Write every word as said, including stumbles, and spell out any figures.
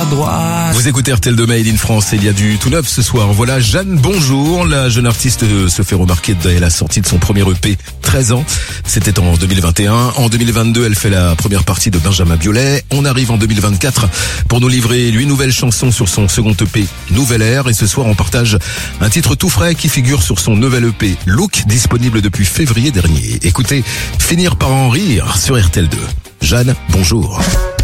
droite. Vous écoutez R T L deux Made in France et il y a du tout neuf ce soir. Voilà, Jeanne, bonjour. La jeune artiste se fait remarquer dès la sortie de son premier E P, treize ans. C'était en deux mille vingt et un. En deux mille vingt-deux, elle fait la première partie de Benjamin Biolay. On arrive en deux mille vingt-quatre pour nous livrer huit nouvelles chansons sur son second E P, Nouvelle Ère. Et ce soir, on partage un titre tout frais qui figure sur son nouvel E P, Look, disponible depuis février dernier. Écoutez, Finir par en rire sur R T L deux. Jeanne, bonjour.